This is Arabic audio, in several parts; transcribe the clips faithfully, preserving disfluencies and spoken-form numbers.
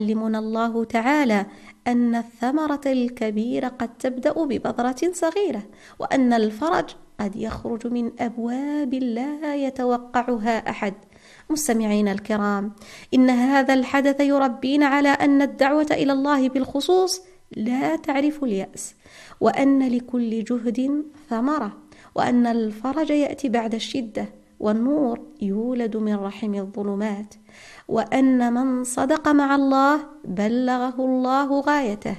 يعلمنا الله تعالى أن الثمرة الكبيرة قد تبدأ ببذرة صغيرة، وأن الفرج قد يخرج من أبواب لا يتوقعها أحد. مستمعين الكرام، إن هذا الحدث يربينا على أن الدعوة إلى الله بالخصوص لا تعرف اليأس، وأن لكل جهد ثمرة، وأن الفرج يأتي بعد الشدة، والنور يولد من رحم الظلمات، وأن من صدق مع الله بلغه الله غايته.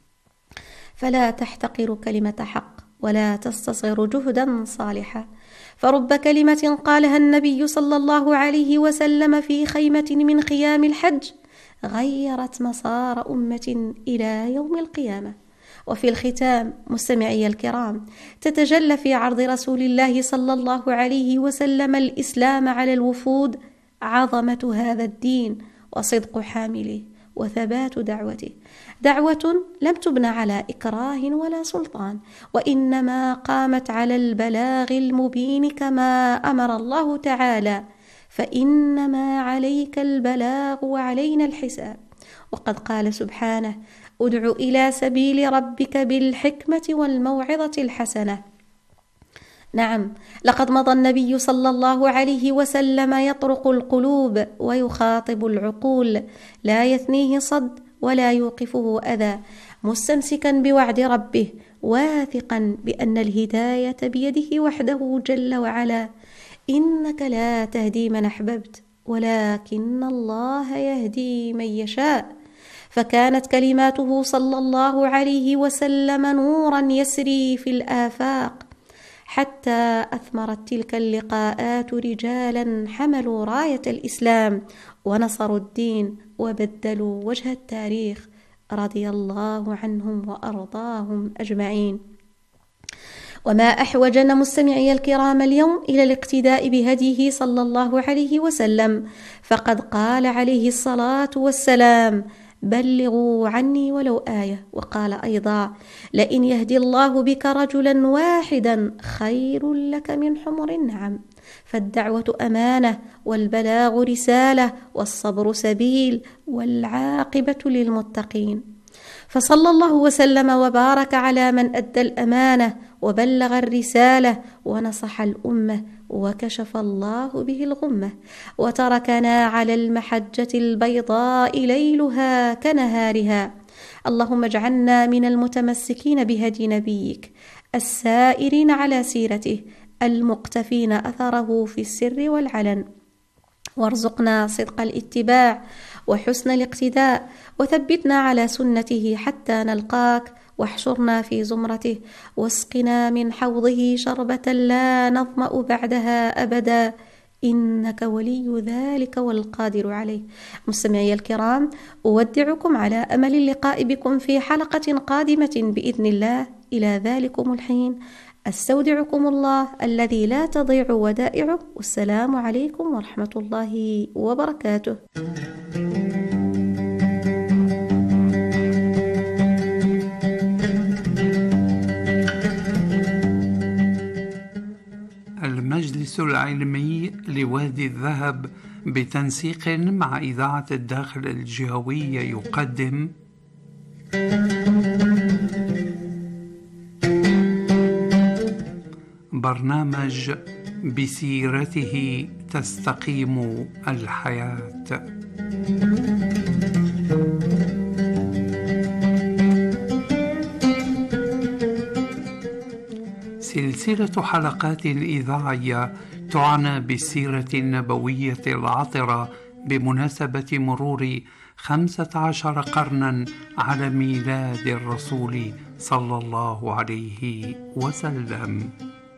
فلا تحتقر كلمة حق، ولا تستصغر جهدا صالحا، فرب كلمة قالها النبي صلى الله عليه وسلم في خيمة من خيام الحج غيرت مسار أمة إلى يوم القيامة. وفي الختام مستمعي الكرام، تتجلى في عرض رسول الله صلى الله عليه وسلم الإسلام على الوفود عظمة هذا الدين وصدق حامله وثبات دعوته، دعوة لم تبنى على إكراه ولا سلطان، وإنما قامت على البلاغ المبين كما أمر الله تعالى: فإنما عليك البلاغ وعلينا الحساب. وقد قال سبحانه: ادع إلى سبيل ربك بالحكمة والموعظة الحسنة. نعم، لقد مضى النبي صلى الله عليه وسلم يطرق القلوب ويخاطب العقول، لا يثنيه صد ولا يوقفه أذى، مستمسكا بوعد ربه، واثقا بأن الهداية بيده وحده جل وعلا. إنك لا تهدي من أحببت ولكن الله يهدي من يشاء. فكانت كلماته صلى الله عليه وسلم نورا يسري في الآفاق، حتى أثمرت تلك اللقاءات رجالا حملوا راية الإسلام ونصروا الدين وبدلوا وجه التاريخ، رضي الله عنهم وأرضاهم أجمعين. وما أحوجنا مستمعي الكرام اليوم إلى الاقتداء بهديه صلى الله عليه وسلم، فقد قال عليه الصلاة والسلام: بلغوا عني ولو آية. وقال أيضا: لئن يهدي الله بك رجلا واحدا خير لك من حمر النعم. فالدعوة أمانة، والبلاغ رسالة، والصبر سبيل، والعاقبة للمتقين. فصلى الله وسلم وبارك على من أدى الأمانة وبلغ الرسالة ونصح الأمة وكشف الله به الغمة، وتركنا على المحجة البيضاء ليلها كنهارها. اللهم اجعلنا من المتمسكين بهدي نبيك، السائرين على سيرته، المقتفين أثره في السر والعلن، وارزقنا صدق الاتباع وحسن الاقتداء، وثبتنا على سنته حتى نلقاك، واحشرنا في زمرته، واسقنا من حوضه شربة لا نظمأ بعدها أبدا، إنك ولي ذلك والقادر عليه. مستمعي الكرام، أودعكم على أمل اللقاء بكم في حلقة قادمة بإذن الله. إلى ذلكم الحين أستودعكم الله الذي لا تضيع ودائعه، والسلام عليكم ورحمة الله وبركاته. المجلس العلمي لوادي الذهب بتنسيق مع إذاعة الداخل الجهوية يقدم برنامج بسيرته تستقيم الحياة. سلسلة حلقات إذاعية تعنى بالسيرة النبوية العطرة بمناسبة مرور خمسة عشر قرنا على ميلاد الرسول صلى الله عليه وسلم.